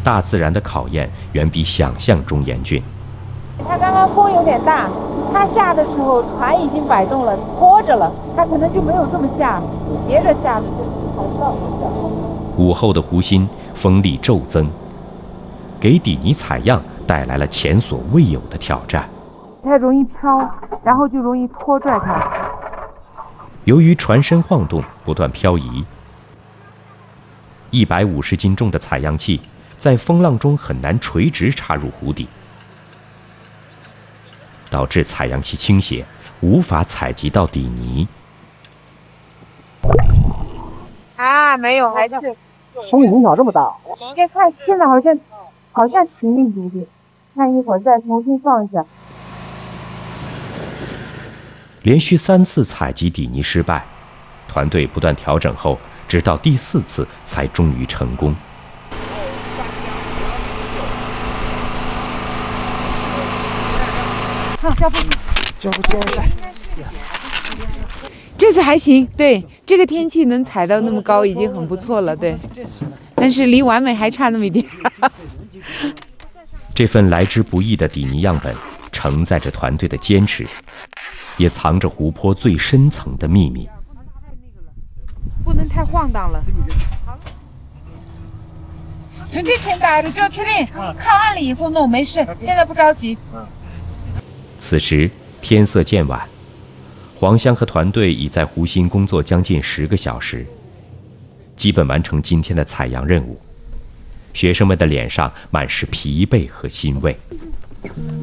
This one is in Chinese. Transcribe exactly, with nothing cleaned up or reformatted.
大自然的考验远比想象中严峻。 它刚刚风有点大，它下的时候船已经摆动了，拖着了，它可能就没有这么下，斜着下的就踩不到。 午后的湖心风力骤增，给底尼采样带来了前所未有的挑战。 它容易飘，然后就容易拖拽它。 由于船身晃动，不断漂移，一百五十斤重的采样器在风浪中很难垂直插入湖底，导致采样器倾斜，无法采集到底泥。 啊，没有，还是风影响这么大。 这看现在好像好像停一点点，看一会儿再重新放一下。 连续三次采集底泥失败，团队不断调整后，直到第四次才终于成功。 看交不交不交代？ 这次还行，对，这个天气能采到那么高已经很不错了，对。但是离完美还差那么一点。 这份来之不易的底泥样本，承载着团队的坚持，也藏着湖泊最深层的秘密。 不能太晃荡了。 团队请打着就司令，看完了以后弄没事，现在不着急。 此时天色渐晚，黄香和团队已在湖心工作将近十个小时，基本完成今天的采样任务。学生们的脸上满是疲惫和欣慰。